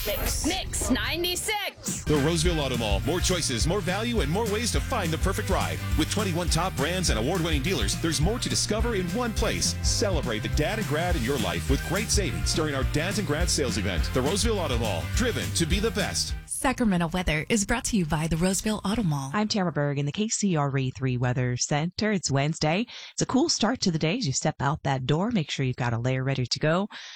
Mix 96. The Roseville Auto Mall. More choices, more value, and more ways to find the perfect ride. With 21 top brands and award-winning dealers, there's more to discover in one place. Celebrate the dad and grad in your life with great savings during our Dads and Grads sales event. The Roseville Auto Mall. Driven to be the best. Sacramento weather is brought to you by the Roseville Auto Mall. I'm Tamara Berg in the KCRA3 Weather Center. It's Wednesday. It's a cool start to the day as you step out that door. Make sure you've got a layer ready to go.